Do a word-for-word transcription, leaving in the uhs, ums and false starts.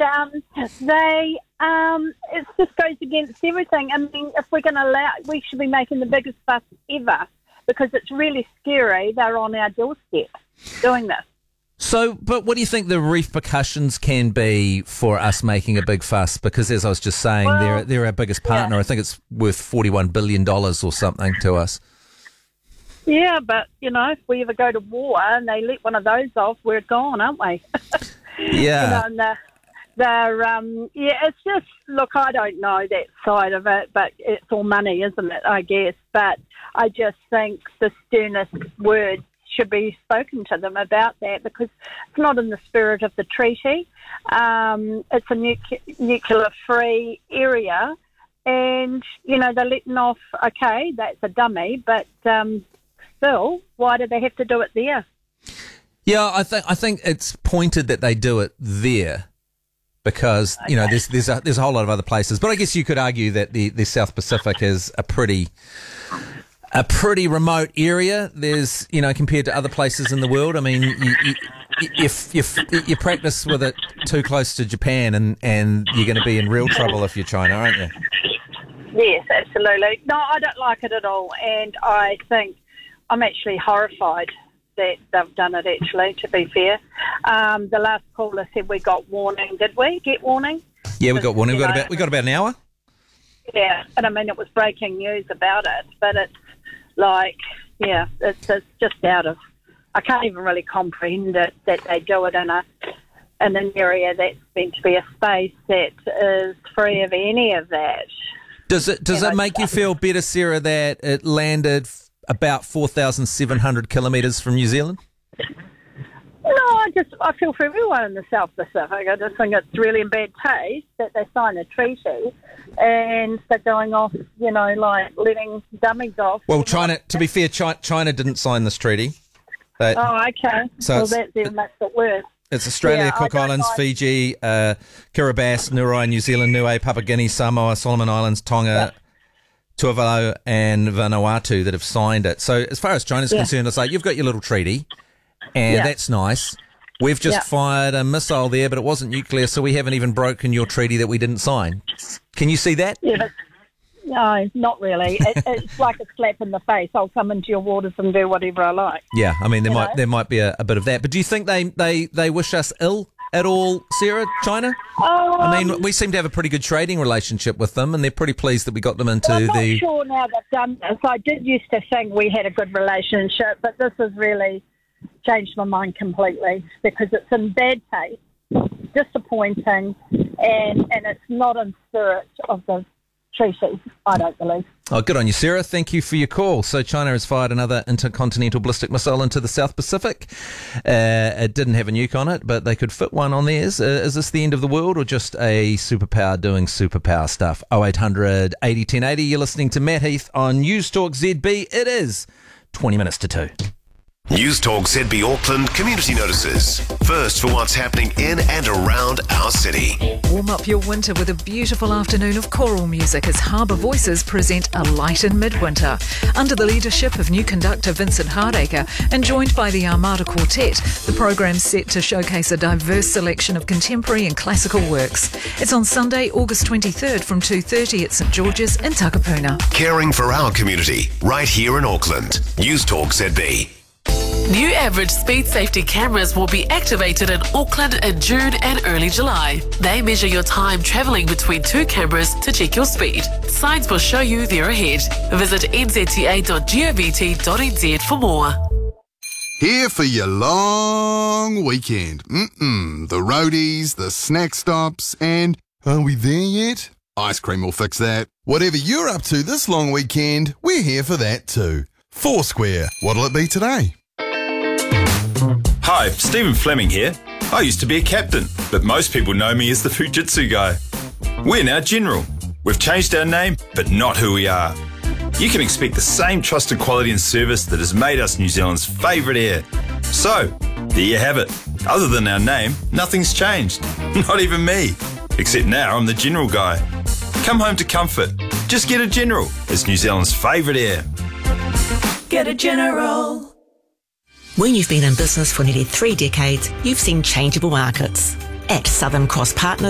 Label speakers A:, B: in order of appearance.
A: um, they, um, it just goes against everything. I mean, if we're going to allow, we should be making the biggest fuss ever because it's really scary. They're on our doorstep doing this.
B: So, but what do you think the repercussions can be for us making a big fuss? Because as I was just saying, well, they're they're our biggest partner. Yeah. I think it's worth forty-one billion dollars or something to us.
A: Yeah, but, you know, if we ever go to war and they let one of those off, we're gone, aren't we?
B: Yeah.
A: You know, and they're, they're, um, yeah, it's just, look, I don't know that side of it, but it's all money, isn't it, I guess. But I just think the sternest words should be spoken to them about that because it's not in the spirit of the treaty. Um, it's a nuc- nuclear-free area and, you know, they're letting off, okay, that's a dummy, but um, still, why do they have to do it there?
B: Yeah, I think I think it's pointed that they do it there because, okay. you know, there's there's a, there's a whole lot of other places. But I guess you could argue that the, the South Pacific is a pretty... A pretty remote area. There's, you know, compared to other places in the world. I mean, you, you, if you you practice with it too close to Japan, and, and you're going to be in real trouble if you're China, aren't you?
A: Yes, absolutely. No, I don't like it at all, and I think I'm actually horrified that they've done it. Actually, to be fair, um, the last caller said we got warning. Did we get warning?
B: Yeah, we got warning. We got about we got about an hour.
A: Yeah, and I mean it was breaking news about it, but it's. Like, yeah, it's, it's just out of... I can't even really comprehend it, that they do it in a in an area that's meant to be a space that is free of any of that.
B: Does it Does you it know, make you feel better, Sarah, that it landed about four thousand seven hundred kilometres from New Zealand?
A: No, I just I feel for everyone in the South Pacific. I just think it's really in bad taste that they sign a treaty and they're going off, you know, like letting dummies off.
B: Well, China, to be fair, China, China didn't sign this treaty. But,
A: oh, okay.
B: So
A: well, that even makes it worse.
B: It's Australia, yeah, Cook Islands, like... Fiji, uh, Kiribati, Niue, New Zealand, Niue, Papua Guinea, Samoa, Solomon Islands, Tonga, yeah. Tuvalu, and Vanuatu that have signed it. So as far as China's yeah. concerned, it's like you've got your little treaty. And yeah. that's nice. We've just yeah. fired a missile there, but it wasn't nuclear, so we haven't even broken your treaty that we didn't sign. Can you see that?
A: Yeah, but, no, not really. It, it's like a slap in the face. I'll come into your waters and do whatever I like.
B: Yeah, I mean, there
A: you
B: might know? there might be a, a bit of that. But do you think they, they, they wish us ill at all, Sarah, China?
A: Um,
B: I mean, we seem to have a pretty good trading relationship with them, and they're pretty pleased that we got them into
A: well, I'm not
B: the...
A: sure now they've done this. I did used to think we had a good relationship, but this has really... changed my mind completely because it's in bad taste, disappointing, and, and it's not in spirit of the treaty, I don't believe.
B: Oh, good on you, Sarah. Thank you for your call. So China has fired another intercontinental ballistic missile into the South Pacific. Uh, it didn't have a nuke on it, but they could fit one on theirs. Uh, is this the end of the world or just a superpower doing superpower stuff? oh eight hundred eighty ten eighty. You're listening to Matt Heath on News Talk Z B. It is twenty minutes to two.
C: News Talk Z B Auckland community notices. First for what's happening in and around our city.
D: Warm up your winter with a beautiful afternoon of choral music as Harbour Voices present A Light in Midwinter. Under the leadership of new conductor Vincent Hardacre and joined by the Armada Quartet, the programme's set to showcase a diverse selection of contemporary and classical works. It's on Sunday, August twenty-third from two thirty at St George's in Takapuna.
C: Caring for our community, right here in Auckland. News Talk Z B.
E: New average speed safety cameras will be activated in Auckland in June and early July. They measure your time travelling between two cameras to check your speed. Signs will show you they're ahead. Visit n z t a dot govt dot n z for more.
F: Here for your long weekend. Mm-mm, the roadies, the snack stops, and are we there yet? Ice cream will fix that. Whatever you're up to this long weekend, we're here for that too. Foursquare, what'll it be today?
G: Hi, Stephen Fleming here. I used to be a captain, but most people know me as the Fujitsu guy. We're now General. We've changed our name, but not who we are. You can expect the same trusted quality and service that has made us New Zealand's favourite air. So, there you have it. Other than our name, nothing's changed. Not even me. Except now I'm the General guy. Come home to comfort. Just get a General. It's New Zealand's favourite air.
H: Get a General.
I: When you've been in business for nearly three decades, you've seen changeable markets. At Southern Cross Partners,